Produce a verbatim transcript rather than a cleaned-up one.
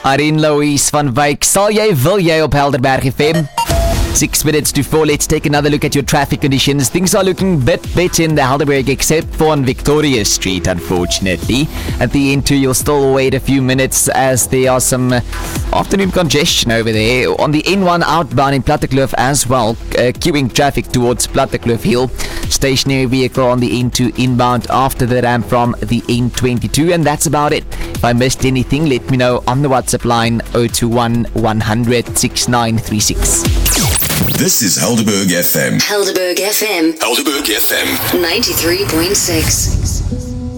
Irene Louise van Wyk, sal jy, wil jy op Helderberg F M? Six minutes to four, let's take another look at your traffic conditions. Things are looking a bit better in the Helderberg except for on Victoria Street, unfortunately. At the N two, you'll still wait a few minutes as there are some afternoon congestion over there. On the N one outbound in Plattekloof as well, uh, queuing traffic towards Plattekloof Hill. Stationary vehicle on the N two inbound after the ramp from the N twenty-two, and that's about it. If I missed anything, let me know on the WhatsApp line zero two one, one hundred, six nine three six. This is Helderberg F M. Helderberg F M. Helderberg F M. ninety-three point six.